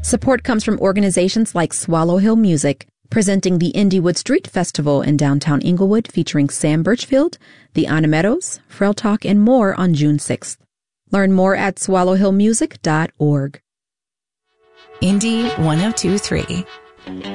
Support comes from organizations like Swallow Hill Music, presenting the Indywood Street Festival in downtown Inglewood featuring Sam Birchfield, the Anna Meadows, Frel Talk, and more on June 6th. Learn more at swallowhillmusic.org. Indy 102.3.